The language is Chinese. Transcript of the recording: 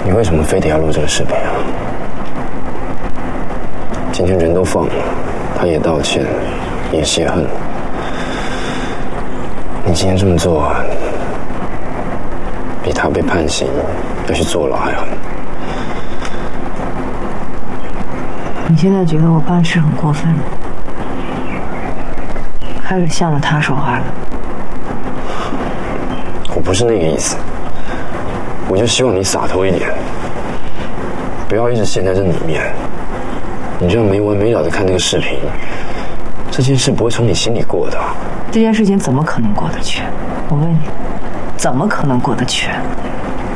你为什么非得要录这个视频啊？今天人都放了，他也道歉，也泄恨。你今天这么做，比他被判刑要去坐牢还狠。 你现在觉得我办事很过分，开始向着他说话了。 我不是那个意思，我就希望你洒脱一点，不要一直陷在这里面。你这样没完没了的看这个视频，这件事不会从你心里过的。 这件事情怎么可能过得去？我问你，怎么可能过得去？